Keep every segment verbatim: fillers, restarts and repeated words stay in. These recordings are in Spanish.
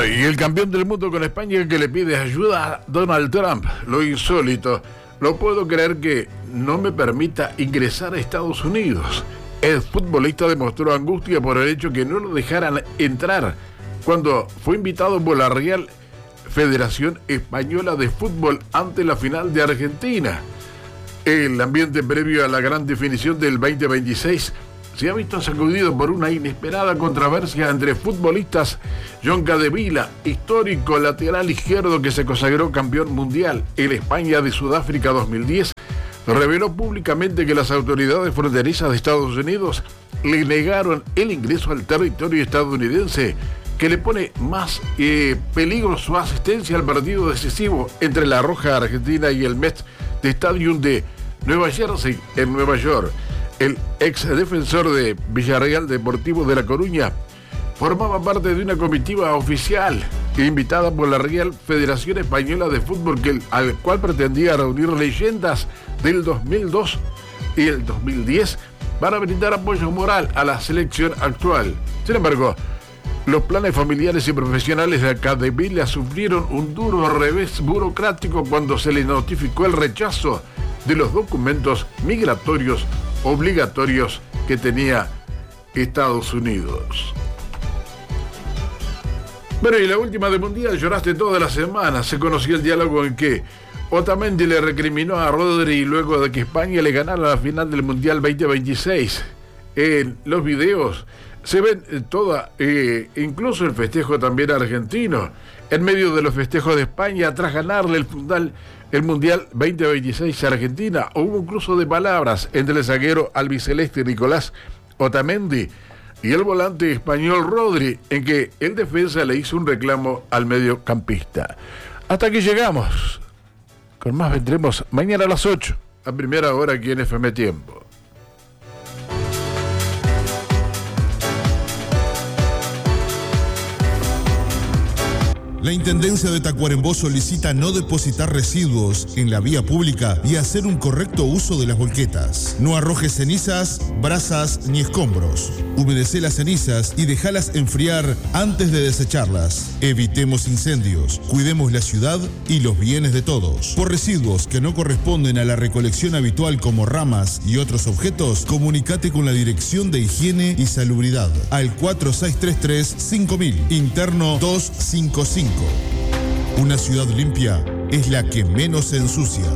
Bueno, y el campeón del mundo con España que le pide ayuda a Donald Trump. Lo insólito. No puedo creer que no me permita ingresar a Estados Unidos. El futbolista demostró angustia por el hecho que no lo dejaran entrar cuando fue invitado por la Real Federación Española de Fútbol ante la final de Argentina. El ambiente previo a la gran definición del veinte veintiséis se ha visto sacudido por una inesperada controversia entre futbolistas. John Capdevila, histórico lateral izquierdo que se consagró campeón mundial en España de Sudáfrica dos mil diez, reveló públicamente que las autoridades fronterizas de Estados Unidos le negaron el ingreso al territorio estadounidense, que le pone más eh, peligro su asistencia al partido decisivo entre la Roja Argentina y el Met de Stadium de Nueva Jersey, en Nueva York. El ex defensor de Villarreal Deportivo de La Coruña formaba parte de una comitiva oficial invitada por la Real Federación Española de Fútbol, que, al cual pretendía reunir leyendas del dos mil dos y el dos mil diez para brindar apoyo moral a la selección actual. Sin embargo, los planes familiares y profesionales de Capdevila sufrieron un duro revés burocrático cuando se le notificó el rechazo de los documentos migratorios obligatorios que tenía Estados Unidos. Bueno, y la última del Mundial, lloraste toda la semana. Se conoció el diálogo en que Otamendi le recriminó a Rodri luego de que España le ganara la final del Mundial veinte veintiséis. En los videos se ven toda, eh, incluso el festejo también argentino, en medio de los festejos de España tras ganarle el Mundial, el Mundial veinte veintiséis a Argentina. Hubo un cruce de palabras entre el zaguero albiceleste Nicolás Otamendi y el volante español Rodri, en que el defensa le hizo un reclamo al mediocampista. Hasta aquí llegamos. Con más vendremos mañana a las ocho, a primera hora aquí en F M Tiempo. La Intendencia de Tacuarembó solicita no depositar residuos en la vía pública y hacer un correcto uso de las volquetas. No arrojes cenizas, brasas ni escombros. Humedece las cenizas y déjalas enfriar antes de desecharlas. Evitemos incendios, cuidemos la ciudad y los bienes de todos. Por residuos que no corresponden a la recolección habitual como ramas y otros objetos, comunícate con la Dirección de Higiene y Salubridad al cuatro seis tres tres cinco mil, interno doscientos cincuenta y cinco. Una ciudad limpia es la que menos se ensucia.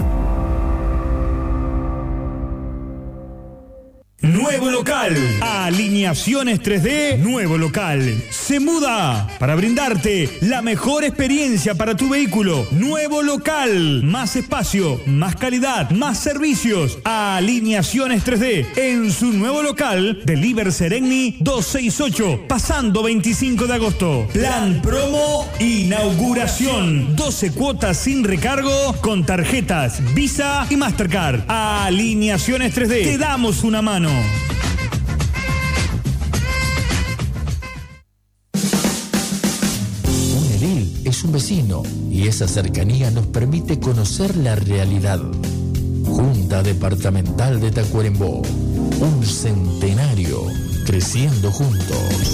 Nuevo local. Alineaciones tres D, nuevo local. Se muda para brindarte la mejor experiencia para tu vehículo. Nuevo local. Más espacio, más calidad, más servicios. Alineaciones tres D en su nuevo local de Liber Seregni doscientos sesenta y ocho, pasando veinticinco de agosto. Plan promo inauguración. doce cuotas sin recargo con tarjetas Visa y Mastercard. Alineaciones tres D. Te damos una mano. Un edil es un vecino y esa cercanía nos permite conocer la realidad. Junta Departamental de Tacuarembó, un centenario creciendo juntos.